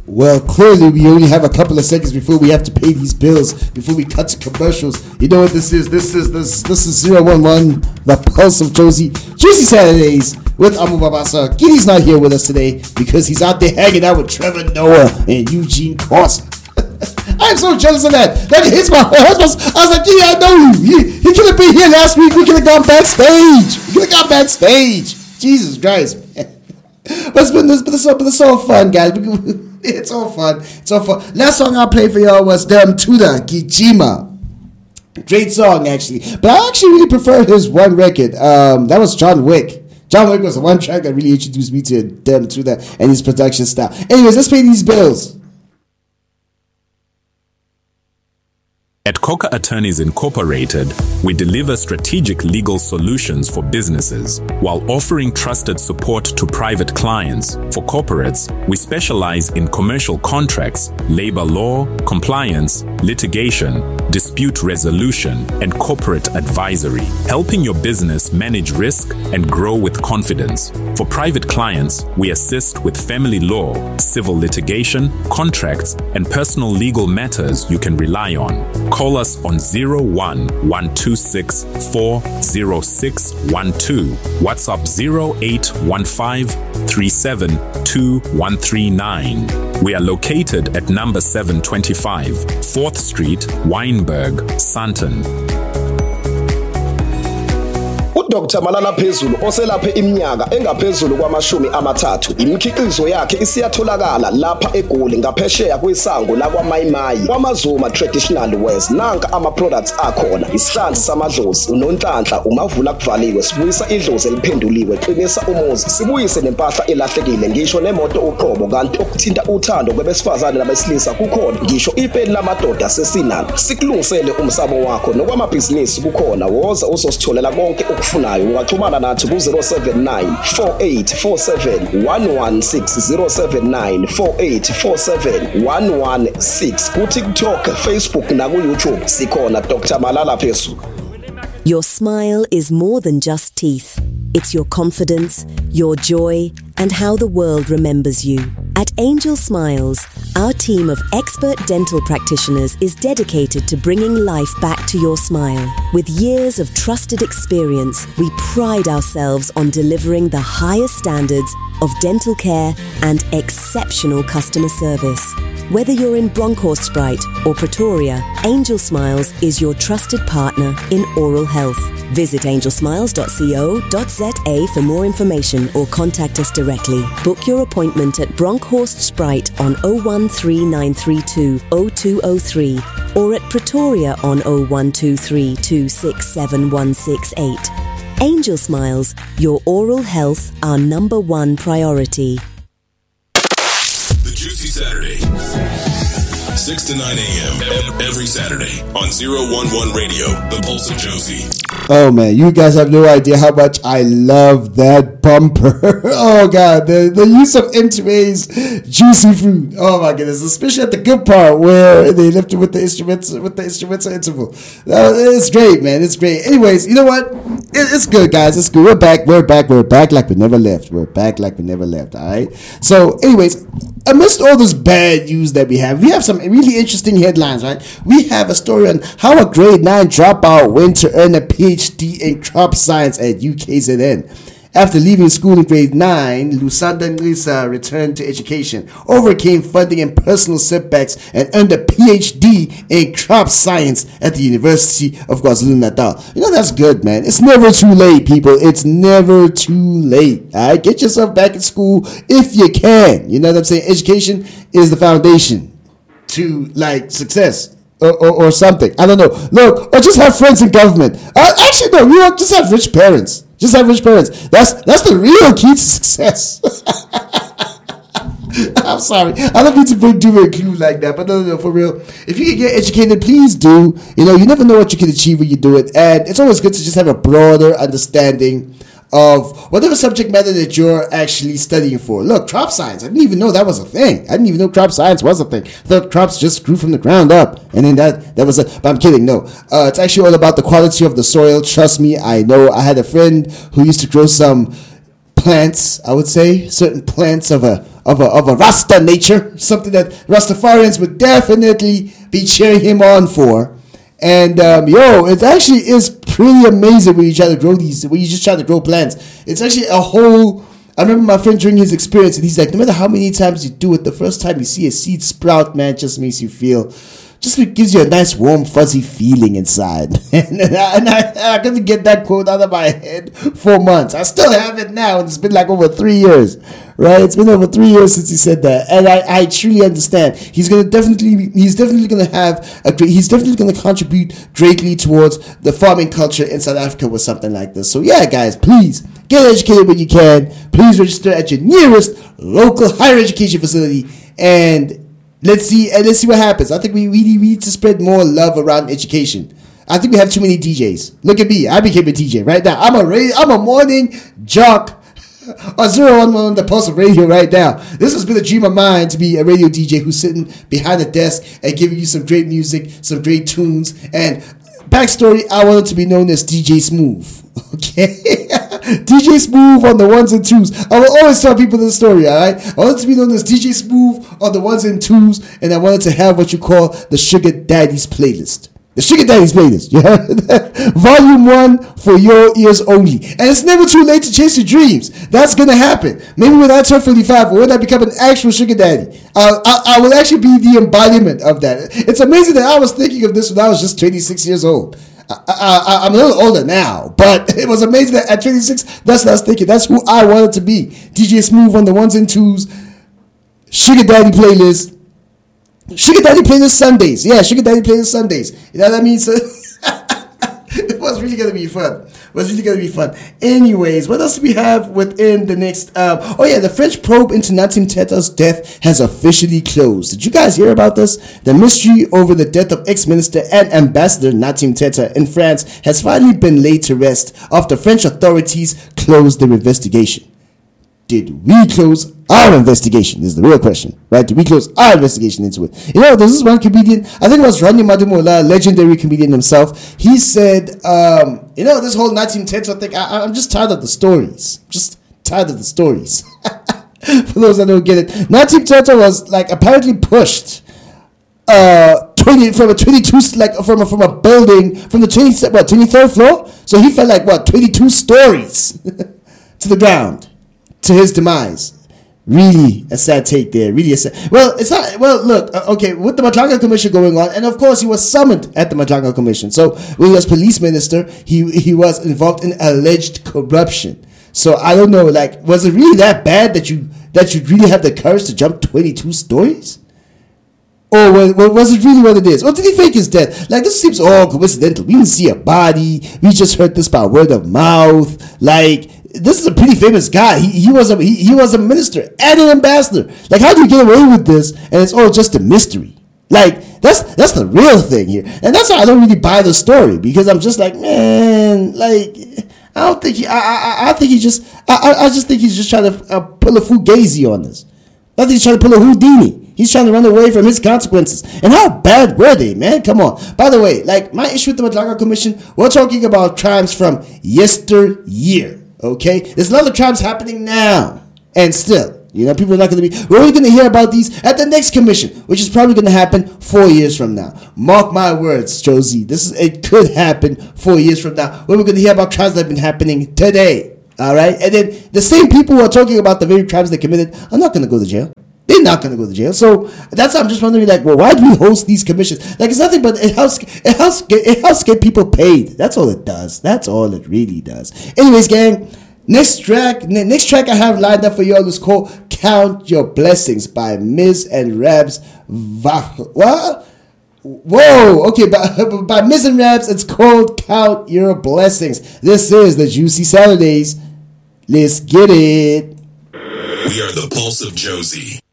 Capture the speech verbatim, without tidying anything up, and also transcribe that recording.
Well, clearly we only have a couple of seconds before we have to pay these bills, before we cut to commercials. You know what this is? This is this this is zero one one, the Pulse of Josie. Juicy Saturdays with Amu Babasa. Giddy's not here with us today because he's out there hanging out with Trevor Noah and Eugene Carson. I'm so jealous of that. That hits my heart. I was like, Giddy, I know you. He, he could have been here last week. We could have gone backstage. We could have gone backstage. Jesus Christ, man. But it's been this, but it's all, but it's all fun, guys. It's all fun. It's all fun. Last song I played for y'all was Dem Tuda Kijima. Great song, actually. But I actually really prefer his one record. Um, that was John Wick. John Wick was the one track that really introduced me to Dem Tuda and his production style. Anyways, let's pay these bills. At Coca Attorneys Incorporated, we deliver strategic legal solutions for businesses while offering trusted support to private clients. For corporates, we specialize in commercial contracts, labor law, compliance, litigation, dispute resolution, and corporate advisory, helping your business manage risk and grow with confidence. For private clients, we assist with family law, civil litigation, contracts, and personal legal matters you can rely on. Call us on zero one one two six four zero six one two, WhatsApp zero eight one five three seven two one three nine. We are located at number seven twenty-five, fourth Street, Wynberg, Sandton. Doctor Malala Phezulu oselaphe iminyaka engaphezulu kwamashumi amathathu. Imikhiqizo yakhe isiyatholakala lapha eGoli ngaphesheya kwisango lakwa Mayimayi kwaMazuma Traditional Wares. Nanka ama products akhona: isihlanzi samadlozi, unonhlanhla, umavula kuvaliwe, sibuyisa idlozi eliphenduliwe, qinisa umuzi, sibuyise nempahla elahlekile, ngisho nemoto uqobo. Kanti okuthinta uthando kwabesifazane nabesilisa kukhona, ngisho ipeni lamadoda sesinalo. Sikulungisele umsamo wakho nokwamabhizinisi kukhona. Woza uzositholela konke ukufunayo. Ungaxhumana nathi ku zero seven nine four eight four seven one one six, zero seven nine four eight four seven one one six. Ku TikTok, Facebook na ku YouTube sikhona Doctor Malala Phezulu. Your smile is more than just teeth. It's your confidence, your joy, and how the world remembers you. At Angel Smiles, our team of expert dental practitioners is dedicated to bringing life back to your smile. With years of trusted experience, we pride ourselves on delivering the highest standards of dental care and exceptional customer service. Whether you're in Bronkhorstspruit or Pretoria, Angel Smiles is your trusted partner in oral health. Visit angel smiles dot co dot za for more information or contact us directly. Book your appointment at Bronkhorstspruit on zero one three nine three two zero two zero three or at Pretoria on zero one two three two six seven one six eight. Angel Smiles, your oral health, our number one priority. The Juicy Saturday, six to nine a.m. every Saturday on zero one one Radio, the Pulse of Josie. Oh man, you guys have no idea how much I love that bumper. Oh god, the, the use of M two A's Juicy Fruit. Oh my goodness, especially at the good part where they left it with the instruments with the instrumental interval. Uh, it's great, man. It's great. Anyways, you know what? It, it's good, guys. It's good. We're back. We're back. We're back like we never left. We're back like we never left. All right. So, anyways, amidst all this bad news that we have, we have some really interesting headlines, right? We have a story on how a grade nine dropout went to earn a P H D in crop science at U K Z N. After leaving school in grade nine, Lusanda Nrisa returned to education, overcame funding and personal setbacks, and earned a P H D in crop science at the University of KwaZulu-Natal. You know, that's good, man. It's never too late, people. It's never too late. All right? Get yourself back in school if you can. You know what I'm saying? Education is the foundation to, like, success. Or, or, or something. I don't know. Look, or just have friends in government. Uh, actually, no, you know, just have rich parents. Just have rich parents. That's that's the real key to success. I'm sorry. I don't mean to bring doom and gloom like that, but no, no, no, for real. If you can get educated, please do. You know, you never know what you can achieve when you do it. And it's always good to just have a broader understanding of whatever subject matter that you're actually studying for. Look, crop science, I didn't even know that was a thing. I didn't even know crop science was a thing. I thought crops just grew from the ground up, and then that that was a, but I'm kidding, no. Uh, it's actually all about the quality of the soil. Trust me, I know. I had a friend who used to grow some plants, I would say, certain plants of a of a of a Rasta nature, something that Rastafarians would definitely be cheering him on for. And um, yo, it actually is pretty amazing when you try to grow these, when you just try to grow plants. It's actually a whole. I remember my friend during his experience, and he's like, no matter how many times you do it, the first time you see a seed sprout, man, it just makes you feel. Just gives you a nice warm fuzzy feeling inside. and I, and I, I couldn't get that quote out of my head for months. I still have it now, and it's been like over three years, right? It's been over three years since he said that, and I, I truly understand. He's gonna definitely, he's definitely gonna have a great, he's definitely gonna contribute greatly towards the farming culture in South Africa with something like this. So yeah, guys, please get educated when you can. Please register at your nearest local higher education facility and. Let's see, and let's see what happens. I think we really need to spread more love around education. I think we have too many D Js. Look at me, I became a D J right now. I'm a radio, I'm a morning jock on zero one one the Pulse of Radio right now. This has been a dream of mine to be a radio D J who's sitting behind the desk and giving you some great music, some great tunes. And backstory, I wanted to be known as D J Smooth. Okay, D J Smooth on the ones and twos. I will always tell people this story, alright? I wanted to be known as D J Smooth on the ones and twos, and I wanted to have what you call the Sugar Daddy's playlist. The Sugar Daddy's playlist, you heard that? Volume one for your ears only. And it's never too late to chase your dreams. That's gonna happen. Maybe when I turn fifty-five, or when I become an actual Sugar Daddy, uh, I, I will actually be the embodiment of that. It's amazing that I was thinking of this when I was just twenty-six years old. I, I, I'm a little older now, but it was amazing that at twenty-six, that's what I was thinking. That's who I wanted to be. D J Smooth on the ones and twos, Sugar Daddy playlist, Sugar Daddy playlist Sundays. Yeah, Sugar Daddy playlist Sundays. You know what I mean? So it was really going to be fun. It was really going to be fun. Anyways, what else do we have within the next... Um, oh, yeah, the French probe into Natim Teta's death has officially closed. Did you guys hear about this? The mystery over the death of ex-minister and ambassador Natim Teta in France has finally been laid to rest after French authorities closed their investigation. Did we close our investigation? Is the real question, right? Did we close our investigation into it? You know, this is one comedian, I think it was Ronnie Madumola, legendary comedian himself. He said, um, you know, this whole Natim Teta thing, I, I'm just tired of the stories. Just tired of the stories. For those that don't get it, Natim Teta was like apparently pushed uh, twenty from a twenty-two like from a, from a building from the twenty what twenty-third floor. So he fell like what twenty-two stories to the ground. To his demise. Really a sad take there. Really a sad. Well, it's not. Well, look. Uh, okay, with the Matlanga Commission going on, and of course he was summoned at the Matlanga Commission. So when he was police minister, he he was involved in alleged corruption. So I don't know. Like, was it really that bad that you that you really have the courage to jump twenty-two stories? Or was, was it really what it is? Or did he fake his death? Like, this seems all coincidental. We didn't see a body. We just heard this by word of mouth. Like, this is a pretty famous guy. He, he was a he, he was a minister and an ambassador. Like, how do you get away with this? And it's all just a mystery. Like, that's that's the real thing here. And that's why I don't really buy the story, because I'm just like, man, like, I don't think he. I I, I think he just. I I just think he's just trying to uh, pull a fugazi on us. I think he's trying to pull a Houdini. He's trying to run away from his consequences. And how bad were they, man? Come on. By the way, like, my issue with the Matlanga Commission, we're talking about crimes from yesteryear, okay? There's a lot of crimes happening now. And still, you know, people are not going to be... We're only going to hear about these at the next commission, which is probably going to happen four years from now. Mark my words, Josie. This is It could happen four years from now, when we're going to hear about crimes that have been happening today, all right? And then the same people who are talking about the very crimes they committed are not going to go to jail. They're not going to go to jail. So that's why I'm just wondering, like, well, why do we host these commissions? Like, it's nothing but it helps it helps get, it helps get people paid. That's all it does. That's all it really does. Anyways, gang, next track next track I have lined up for y'all is called Count Your Blessings by Miz and Rabs. What? Whoa, okay, by, by Miz and Rabs, it's called Count Your Blessings. This is the Juicy Saturdays. Let's get it. We are the Pulse of Josie.